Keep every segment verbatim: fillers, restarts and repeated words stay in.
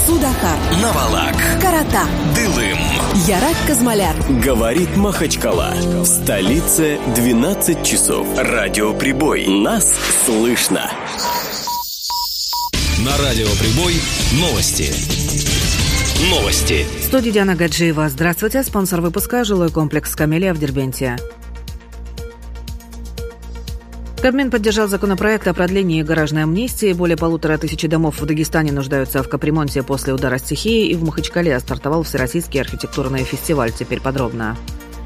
Судакар, Навалак, Карата, Дылым, Ярак Казмаляр. Говорит Махачкала. В столице двенадцать часов. Радиоприбой. Нас слышно. На Радиоприбой новости. Новости. В студии Диана Гаджиева. Здравствуйте. Спонсор выпуска — жилой комплекс «Камелия» в Дербенте. Кабмин поддержал законопроект о продлении гаражной амнистии. Более полутора тысяч домов в Дагестане нуждаются в капремонте после удара стихии, и в Махачкале стартовал Всероссийский архитектурный фестиваль. Теперь подробно.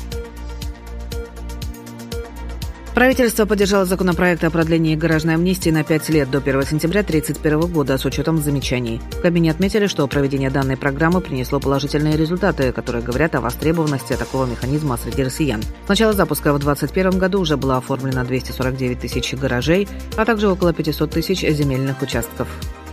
Правительство поддержало законопроект о продлении гаражной амнистии на пять лет до первого сентября две тысячи тридцать первого года с учетом замечаний. В Кабмине отметили, что проведение данной программы принесло положительные результаты, которые говорят о востребованности такого механизма среди россиян. С начала запуска в две тысячи двадцать первом году уже было оформлено двести сорок девять тысяч гаражей, а также около пятьсот тысяч земельных участков.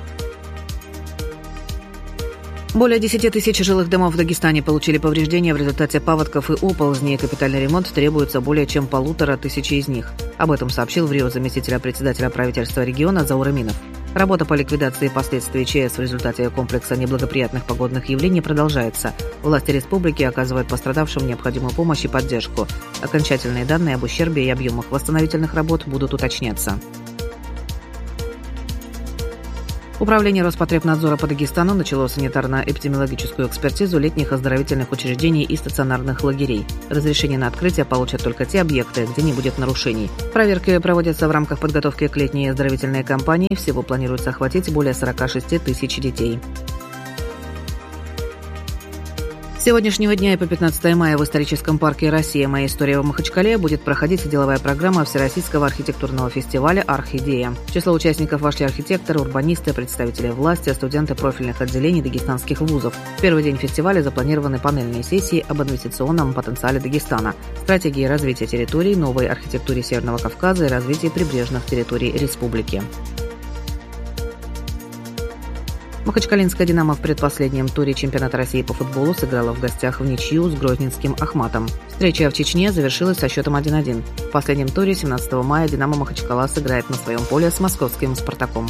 Более десять тысяч жилых домов в Дагестане получили повреждения в результате паводков и оползней. Капитальный ремонт требуется более чем полутора тысячи из них. Об этом сообщил в Рио заместителя председателя правительства региона Заур Аминов. Работа по ликвидации последствий ЧС в результате комплекса неблагоприятных погодных явлений продолжается. Власти республики оказывают пострадавшим необходимую помощь и поддержку. Окончательные данные об ущербе и объемах восстановительных работ будут уточняться. Управление Роспотребнадзора по Дагестану начало санитарно-эпидемиологическую экспертизу летних оздоровительных учреждений и стационарных лагерей. Разрешение на открытие получат только те объекты, где не будет нарушений. Проверки проводятся в рамках подготовки к летней оздоровительной кампании. Всего планируется охватить более сорок шесть тысяч детей. С сегодняшнего дня и по пятнадцатое мая в историческом парке «Россия. Моя история» в Махачкале будет проходить деловая программа Всероссийского архитектурного фестиваля «Архидея». В число участников вошли архитекторы, урбанисты, представители власти, студенты профильных отделений дагестанских вузов. В первый день фестиваля запланированы панельные сессии об инвестиционном потенциале Дагестана, стратегии развития территорий, новой архитектуре Северного Кавказа и развитии прибрежных территорий республики. Махачкалинская «Динамо» в предпоследнем туре чемпионата России по футболу сыграла в гостях в ничью с грозненским «Ахматом». Встреча в Чечне завершилась со счетом один один. В последнем туре семнадцатого мая «Динамо» Махачкала сыграет на своем поле с московским «Спартаком».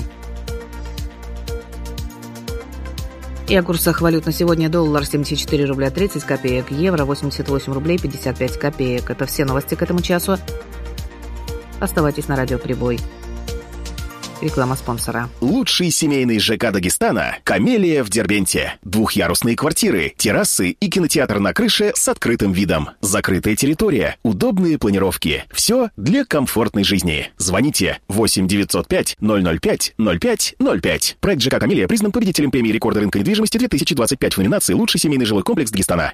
И о курсах валют на сегодня: доллар семьдесят четыре рубля тридцать копеек, евро восемьдесят восемь рублей пятьдесят пять копеек. Это все новости к этому часу. Оставайтесь на Радиоприбой. Реклама спонсора. Лучший семейный ЖК Дагестана — «Камелия» в Дербенте. Двухъярусные квартиры, террасы и кинотеатр на крыше с открытым видом. Закрытая территория, удобные планировки. Все для комфортной жизни. Звоните восемь девятьсот пять ноль ноль пять ноль пять ноль пять. Проект ЖК «Камелия» признан победителем премии «Рекорды рынка недвижимости» две тысячи двадцать пять в номинации «Лучший семейный жилой комплекс Дагестана».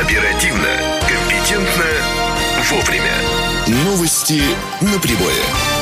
Оперативно, компетентно, вовремя. Новости на прибое.